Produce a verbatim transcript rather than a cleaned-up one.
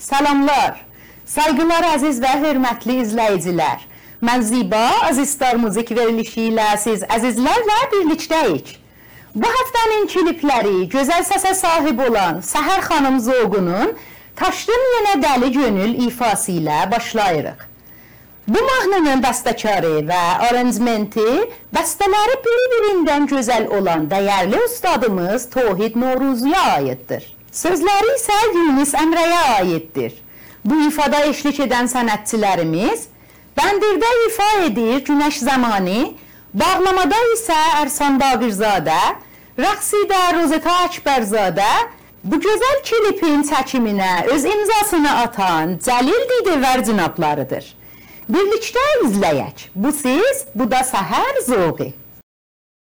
Salamlar, saygılar əziz və hörmətli izləyicilər. Mən Ziba, Azizstar Muzik verilişi ilə siz əzizlərlə birlikdəyik. Bu həftənin klipləri gözəl səsə sahib olan Səhər xanım Zoğunun Taşdım Yenə Dəli Gönül ifası ilə başlayırıq. Bu mahnının bəstəkarı və aranjmenti bəstələri bir-birindən gözəl olan dəyərli ustadımız Tohid Noruzuya aiddir. Sözləri isə Yunus Əmrəyə aiddir. Bu ifada eşlik edən sənətçilərimiz Bəndirdə ifa edir Günəş Zamani, bağlamada isə Ərsan Bağırzadə, rəqsidə Rozeta Əkbərzadə, bu gözəl klipin çəkiminə öz imzasını atan Cəlil Didevər cənablarıdır. Birlikdə izləyək. Bu siz, bu da Səhər Zoğu.